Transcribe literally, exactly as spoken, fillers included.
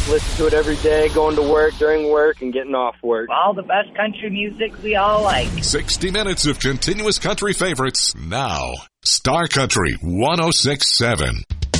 Listen to it every day, going to work, during work, and getting off work. All the best country music we all like. sixty minutes of continuous country favorites. Now, Star Country one oh six point seven.